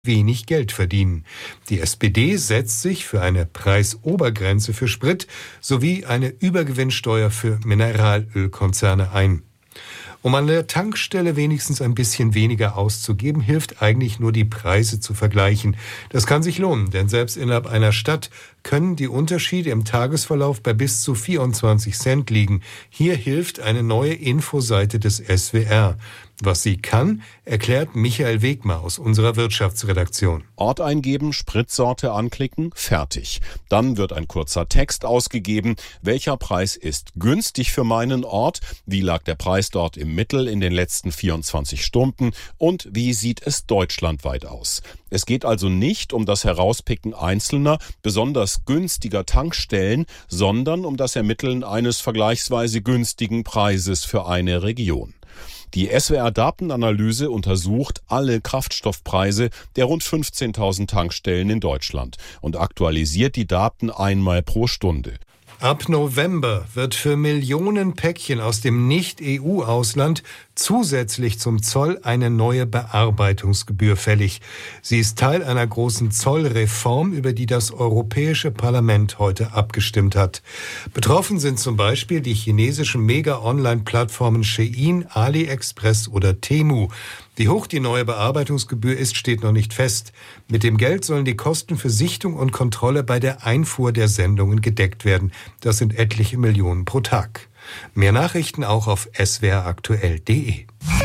wenig Geld verdienen. Die SPD setzt sich für eine Preisobergrenze für Sprit sowie eine Übergewinnsteuer für Mineralölkonzerne ein. Um an der Tankstelle wenigstens ein bisschen weniger auszugeben, hilft eigentlich nur die Preise zu vergleichen. Das kann sich lohnen, denn selbst innerhalb einer Stadt können die Unterschiede im Tagesverlauf bei bis zu 24 Cent liegen. Hier hilft eine neue Infoseite des SWR. Was sie kann, erklärt Michael Wegmar aus unserer Wirtschaftsredaktion. Ort eingeben, Spritsorte anklicken, fertig. Dann wird ein kurzer Text ausgegeben. Welcher Preis ist günstig für meinen Ort? Wie lag der Preis dort im Mittel in den letzten 24 Stunden? Und wie sieht es deutschlandweit aus? Es geht also nicht um das Herauspicken einzelner, besonders günstiger Tankstellen, sondern um das Ermitteln eines vergleichsweise günstigen Preises für eine Region. Die SWR-Datenanalyse untersucht alle Kraftstoffpreise der rund 15.000 Tankstellen in Deutschland und aktualisiert die Daten einmal pro Stunde. Ab November wird für Millionen Päckchen aus dem Nicht-EU-Ausland zusätzlich zum Zoll eine neue Bearbeitungsgebühr fällig. Sie ist Teil einer großen Zollreform, über die das Europäische Parlament heute abgestimmt hat. Betroffen sind zum Beispiel die chinesischen Mega-Online-Plattformen Shein, AliExpress oder Temu. Wie hoch die neue Bearbeitungsgebühr ist, steht noch nicht fest. Mit dem Geld sollen die Kosten für Sichtung und Kontrolle bei der Einfuhr der Sendungen gedeckt werden. Das sind etliche Millionen pro Tag. Mehr Nachrichten auch auf swraktuell.de.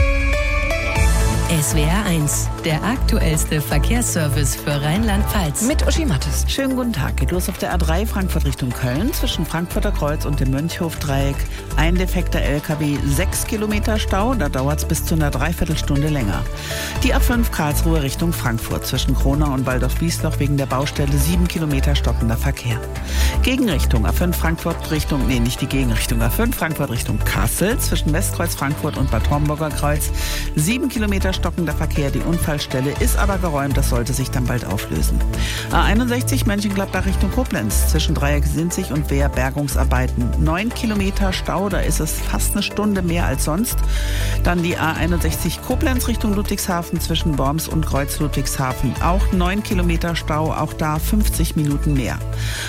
SWR 1, der aktuellste Verkehrsservice für Rheinland-Pfalz. Mit Uschi Mattes. Schönen guten Tag. Geht los auf der A3 Frankfurt Richtung Köln zwischen Frankfurter Kreuz und dem Mönchhof-Dreieck. Ein defekter LKW, 6 Kilometer Stau. Da dauert es bis zu einer Dreiviertelstunde länger. Die A5 Karlsruhe Richtung Frankfurt zwischen Kronau und Waldorf-Wiesloch wegen der Baustelle 7 Kilometer stockender Verkehr. Gegenrichtung A5 Frankfurt Richtung, nicht die Gegenrichtung, A5 Frankfurt Richtung Kassel zwischen Westkreuz Frankfurt und Bad Homburger Kreuz. 7 Kilometer stockender Verkehr. Die Unfallstelle ist aber geräumt. Das sollte sich dann bald auflösen. A61 Mönchengladbach Richtung Koblenz zwischen Dreieck-Sinzig und Wehr Bergungsarbeiten. 9 Kilometer Stau. Da ist es fast eine Stunde mehr als sonst. Dann die A61 Koblenz Richtung Ludwigshafen zwischen Worms und Kreuz Ludwigshafen. Auch 9 Kilometer Stau. Auch da 50 Minuten mehr.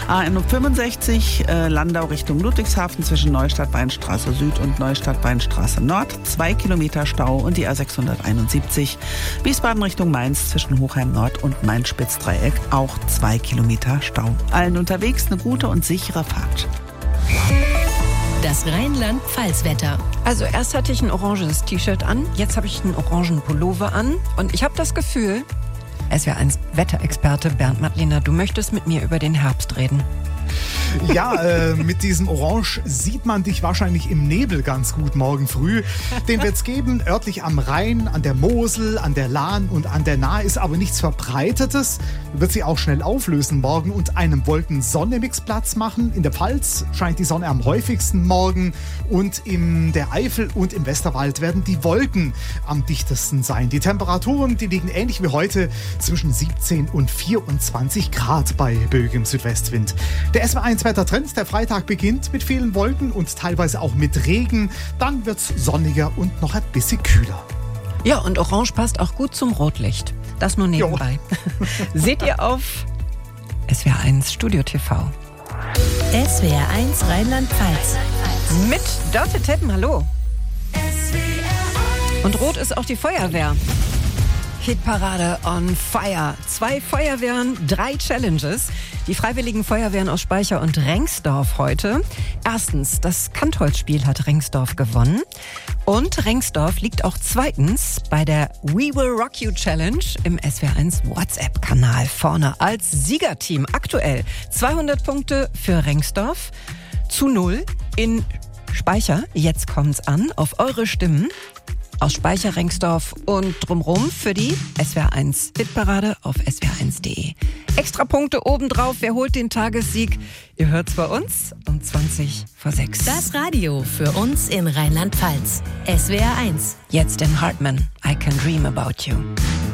A65 Landau Richtung Ludwigshafen zwischen Neustadt-Weinstraße Süd und Neustadt-Weinstraße Nord. 2 Kilometer Stau. Und die A671 Wiesbaden Richtung Mainz zwischen Hochheim Nord und Main-Spitz-Dreieck auch 2 Kilometer Stau. Allen unterwegs eine gute und sichere Fahrt. Das Rheinland-Pfalz-Wetter. Also erst hatte ich ein oranges T-Shirt an, jetzt habe ich einen orangen Pullover an und ich habe das Gefühl, SWR1 Wetterexperte Bernd Madliner, du möchtest mit mir über den Herbst reden. Ja, mit diesem Orange sieht man dich wahrscheinlich im Nebel ganz gut morgen früh. Den wird's geben, örtlich am Rhein, an der Mosel, an der Lahn und an der Nahe, ist aber nichts Verbreitetes. Wird sie auch schnell auflösen morgen und einem Wolken-Sonne-Mix Platz machen. In der Pfalz scheint die Sonne am häufigsten morgen und in der Eifel und im Westerwald werden die Wolken am dichtesten sein. Die Temperaturen, die liegen ähnlich wie heute zwischen 17 und 24 Grad bei böigem Südwestwind. Der SWR1-Wettertrend, der Freitag beginnt mit vielen Wolken und teilweise auch mit Regen. Dann wird's sonniger und noch ein bisschen kühler. Ja, und Orange passt auch gut zum Rotlicht. Das nur nebenbei. Seht ihr auf SWR1 Studio TV. SWR1 Rheinland-Pfalz. Mit Dörte Teppen, hallo. Und rot ist auch die Feuerwehr. Hitparade on fire. 2 Feuerwehren, 3 Challenges. Die Freiwilligen Feuerwehren aus Speicher und Rengsdorf heute. Erstens, das Kantholzspiel hat Rengsdorf gewonnen. Und Rengsdorf liegt auch zweitens bei der We Will Rock You Challenge im SWR1 WhatsApp-Kanal vorne als Siegerteam. Aktuell 200 Punkte für Rengsdorf zu 0 in Speicher. Jetzt kommt's an auf eure Stimmen. Aus Speicher, Rengsdorf und drumrum für die SWR1 Hitparade auf swr1.de. Extra Punkte obendrauf, wer holt den Tagessieg? Ihr hört's bei uns um 6:20. Das Radio für uns in Rheinland-Pfalz. SWR1. Jetzt in Hartmann, I Can Dream About You.